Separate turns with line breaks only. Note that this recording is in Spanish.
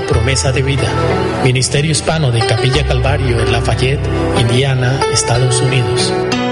Promesa de Vida. Ministerio Hispano de Capilla Calvario en Lafayette, Indiana, Estados Unidos.